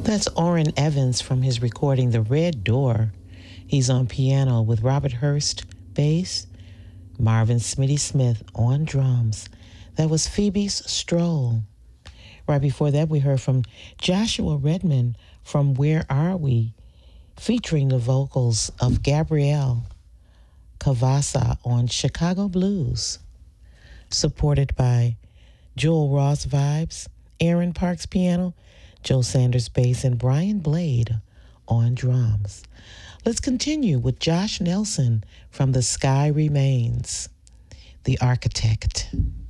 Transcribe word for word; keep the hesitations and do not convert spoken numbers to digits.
That's Orrin Evans from his recording The Red Door. He's on piano with Robert Hurst, bass, Marvin Smitty Smith on drums. That was Phoebe's Stroll. Right before that, we heard from Joshua Redman from Where Are We, featuring the vocals of Gabrielle Cavassa on Chicago Blues, supported by Joel Ross Vibes, Aaron Parks piano, Joe Sanders bass, and Brian Blade on drums. Let's continue with Josh Nelson from The Sky Remains, The Architect.